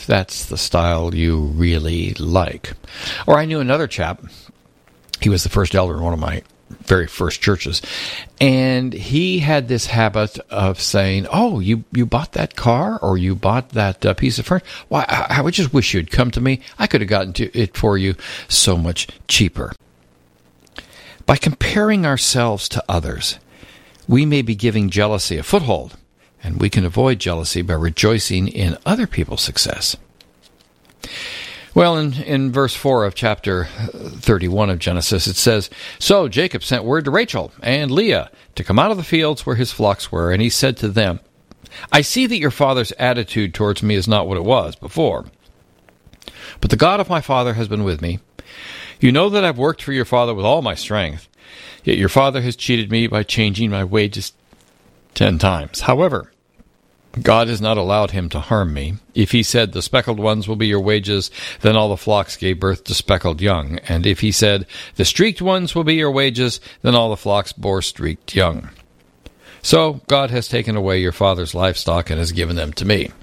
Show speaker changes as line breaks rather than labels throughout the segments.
if that's the style you really like. Or I knew another chap. He was the first elder in one of my very first churches, and he had this habit of saying, "Oh, you bought that car, or you bought that piece of furniture? Why, I would just wish you'd come to me. I could have gotten it for you so much cheaper." By comparing ourselves to others, we may be giving jealousy a foothold, and we can avoid jealousy by rejoicing in other people's success. Well, in verse 4 of chapter 31 of Genesis, it says, "So Jacob sent word to Rachel and Leah to come out of the fields where his flocks were, and he said to them, 'I see that your father's attitude towards me is not what it was before. But the God of my father has been with me. You know that I've worked for your father with all my strength, yet your father has cheated me by changing my wages 10 times. However, God has not allowed him to harm me. If he said, the speckled ones will be your wages, then all the flocks gave birth to speckled young. And if he said, the streaked ones will be your wages, then all the flocks bore streaked young. So God has taken away your father's livestock and has given them to me.'"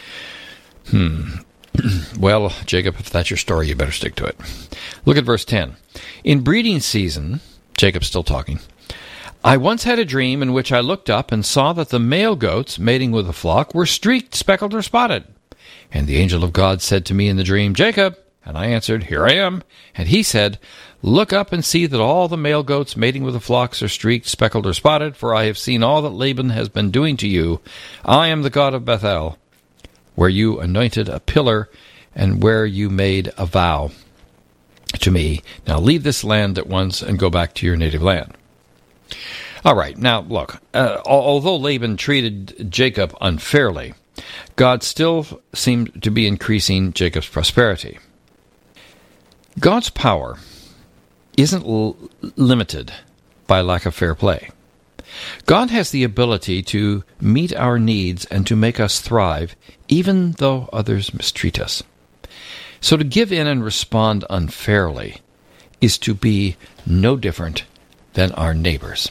Well, Jacob, if that's your story, you better stick to it. Look at verse 10. "In breeding season," Jacob's still talking, "I once had a dream in which I looked up and saw that the male goats mating with the flock were streaked, speckled, or spotted. And the angel of God said to me in the dream, 'Jacob,' and I answered, 'Here I am.' And he said, 'Look up and see that all the male goats mating with the flocks are streaked, speckled, or spotted, for I have seen all that Laban has been doing to you. I am the God of Bethel, where you anointed a pillar and where you made a vow to me. Now leave this land at once and go back to your native land.'" All right, now look, although Laban treated Jacob unfairly, God still seemed to be increasing Jacob's prosperity. God's power isn't limited by lack of fair play. God has the ability to meet our needs and to make us thrive, even though others mistreat us. So to give in and respond unfairly is to be no different than our neighbors.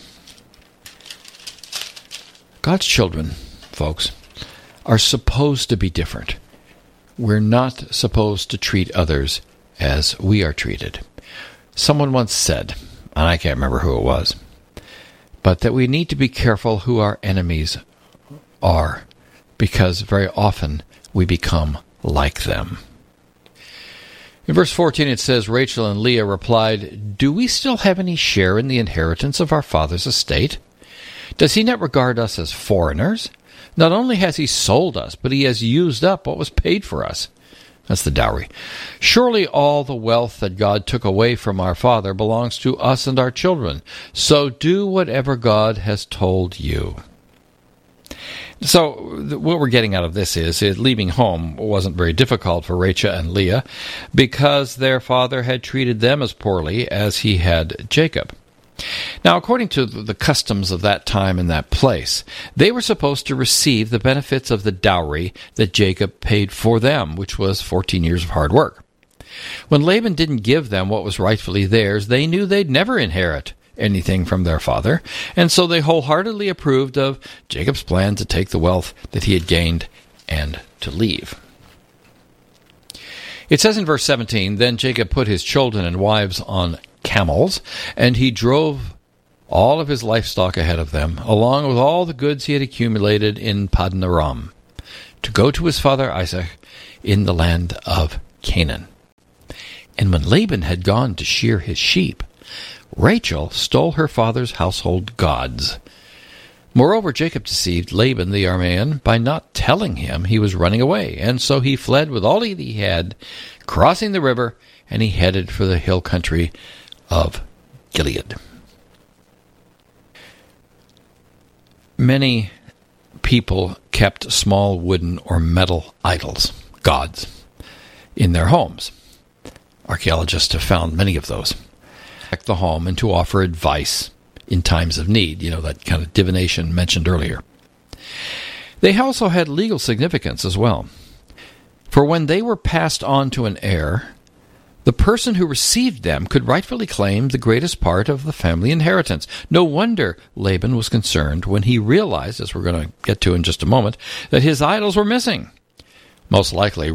God's children, folks, are supposed to be different. We're not supposed to treat others as we are treated. Someone once said, and I can't remember who it was, but that we need to be careful who our enemies are, because very often we become like them. In verse 14 it says, Rachel and Leah replied, "Do we still have any share in the inheritance of our father's estate? Does he not regard us as foreigners? Not only has he sold us, but he has used up what was paid for us." That's the dowry. "Surely all the wealth that God took away from our father belongs to us and our children. So do whatever God has told you." So what we're getting out of this is leaving home wasn't very difficult for Rachel and Leah because their father had treated them as poorly as he had Jacob. Now, according to the customs of that time and that place, they were supposed to receive the benefits of the dowry that Jacob paid for them, which was 14 years of hard work. When Laban didn't give them what was rightfully theirs, they knew they'd never inherit anything from their father, and so they wholeheartedly approved of Jacob's plan to take the wealth that he had gained and to leave. It says in verse 17, "Then Jacob put his children and wives on camels, and he drove all of his livestock ahead of them, along with all the goods he had accumulated in Paddan Aram, to go to his father Isaac in the land of Canaan. And when Laban had gone to shear his sheep, Rachel stole her father's household gods. Moreover, Jacob deceived Laban the Aramean by not telling him he was running away, and so he fled with all that he had, crossing the river, and he headed for the hill country of Gilead." Many people kept small wooden or metal idols, gods, in their homes. Archaeologists have found many of those. The home and to offer advice in times of need, that kind of divination mentioned earlier. They also had legal significance as well. For when they were passed on to an heir, the person who received them could rightfully claim the greatest part of the family inheritance. No wonder Laban was concerned when he realized, as we're going to get to in just a moment, that his idols were missing. Most likely,